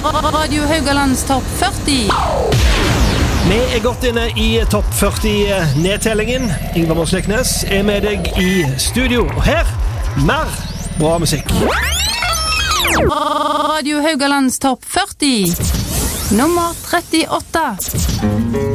Radio Haugalands topp 40. Vi godt inne i topp 40-nedtellingen. Ingvar Mosleknes med deg i studio. Og her, mer bra musikk. Radio Haugalands topp 40. Nummer 38.